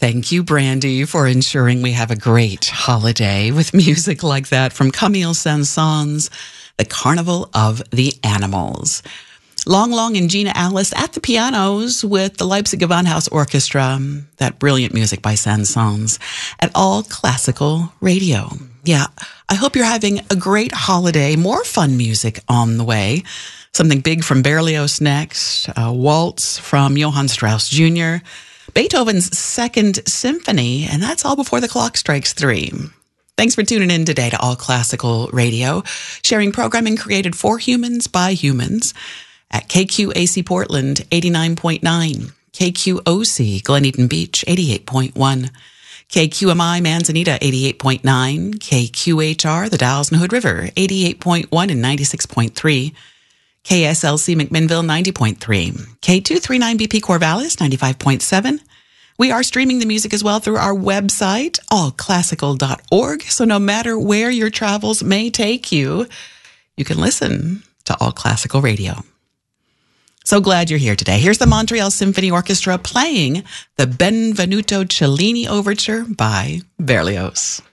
Thank you, Brandy, for ensuring we have a great holiday with music like that from Camille Saint-Saëns, The Carnival of the Animals. Long Long and Gina Alice at the pianos with the Leipzig Gewandhaus Orchestra, that brilliant music by Saint-Saëns at All Classical Radio. Yeah, I hope you're having a great holiday. More fun music on the way. Something big from Berlioz next, a waltz from Johann Strauss Jr., Beethoven's Second Symphony, and that's all before the clock strikes 3. Thanks for tuning in today to All Classical Radio, sharing programming created for humans by humans at KQAC Portland 89.9, KQOC Glen Eden Beach 88.1, KQMI Manzanita 88.9, KQHR The Dalles and Hood River 88.1 and 96.3, KSLC McMinnville 90.3, K239BP Corvallis 95.7. We are streaming the music as well through our website, allclassical.org. So no matter where your travels may take you, you can listen to All Classical Radio. So glad you're here today. Here's the Montreal Symphony Orchestra playing the Benvenuto Cellini Overture by Berlioz.